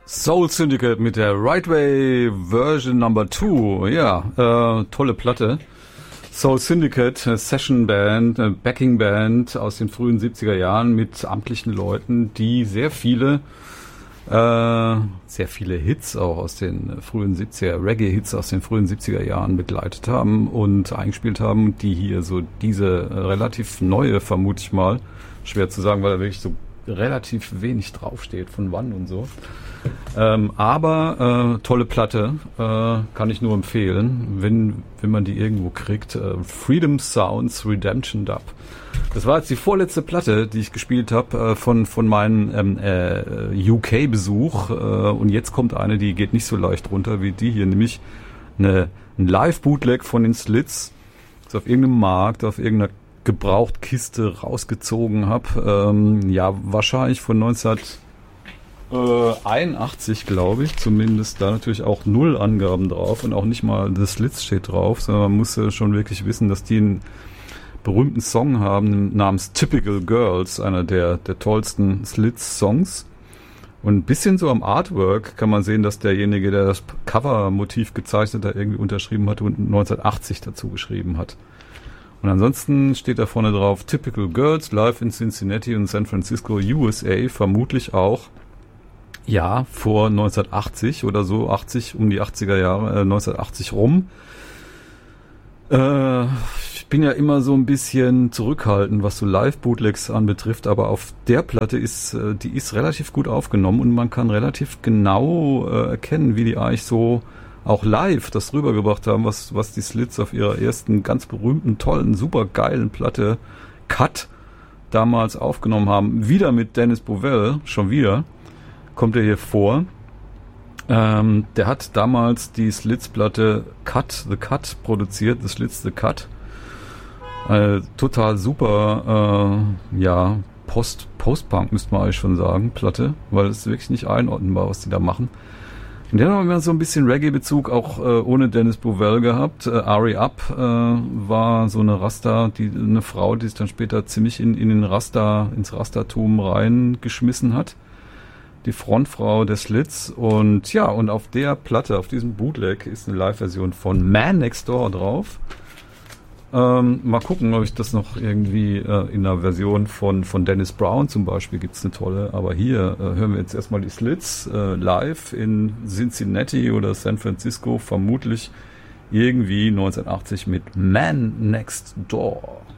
Soul Syndicate mit der Right Way Version Number 2. Ja, tolle Platte. Soul Syndicate, Session Band, Backing Band aus den frühen 70er Jahren mit amtlichen Leuten, die sehr viele Hits auch aus den frühen 70er, Reggae-Hits aus den frühen 70er Jahren begleitet haben und eingespielt haben, die hier so diese relativ neue, vermute ich mal, schwer zu sagen, weil da wirklich so relativ wenig draufsteht von wann und so. Aber tolle Platte, kann ich nur empfehlen, wenn man die irgendwo kriegt. Freedom Sounds Redemption Dub. Das war jetzt die vorletzte Platte, die ich gespielt habe von meinem UK-Besuch. Und jetzt kommt eine, die geht nicht so leicht runter wie die hier, nämlich ein Live-Bootleg von den Slits. Das auf irgendeinem Markt, auf irgendeiner Gebrauchtkiste rausgezogen habe. Ja, wahrscheinlich von 1981, glaube ich, zumindest. Da natürlich auch 0 Angaben drauf und auch nicht mal The Slits steht drauf, sondern man muss schon wirklich wissen, dass die einen berühmten Song haben namens Typical Girls, einer der tollsten Slits-Songs. Und ein bisschen so am Artwork kann man sehen, dass derjenige, der das Cover-Motiv gezeichnet hat, irgendwie unterschrieben hat und 1980 dazu geschrieben hat. Und ansonsten steht da vorne drauf Typical Girls, live in Cincinnati und San Francisco, USA, vermutlich auch, ja, vor 1980 oder so, 80, um die 80er Jahre, 1980 rum. Ich bin ja immer so ein bisschen zurückhaltend, was so Live-Bootlegs anbetrifft, aber auf der Platte die ist relativ gut aufgenommen und man kann relativ genau erkennen, wie die eigentlich so auch live das rübergebracht haben, was die Slits auf ihrer ersten ganz berühmten, tollen, super geilen Platte Cut damals aufgenommen haben. Wieder mit Dennis Bovell, schon wieder, kommt er hier vor. Der hat damals die Slits-Platte Cut the Cut produziert, The Slits the Cut. Total super, ja, Post-Punk müsste man eigentlich schon sagen, Platte, weil es ist wirklich nicht einordnbar, was die da machen. Und der hat immer so ein bisschen Reggae-Bezug, auch ohne Dennis Bovell gehabt. Ari Up war so eine eine Frau, die sich dann später ziemlich ins Rastatum reingeschmissen hat. Die Frontfrau der Slits. Und ja, und auf der Platte, auf diesem Bootleg, ist eine Live-Version von Man Next Door drauf. Mal gucken, ob ich das noch irgendwie in einer Version von Dennis Brown zum Beispiel gibt's eine tolle. Aber hier hören wir jetzt erstmal die Slits live in Cincinnati oder San Francisco, vermutlich irgendwie 1980 mit Man Next Door.